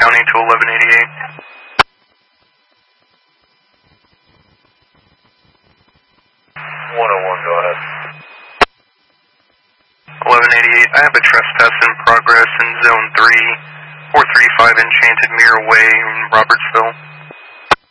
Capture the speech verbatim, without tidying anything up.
County to eleven eighty-eight. one oh one, go ahead. eleven eighty-eight, I have a trespass in progress in Zone three, four thirty-five Enchanted Mirror Way in Robertsville.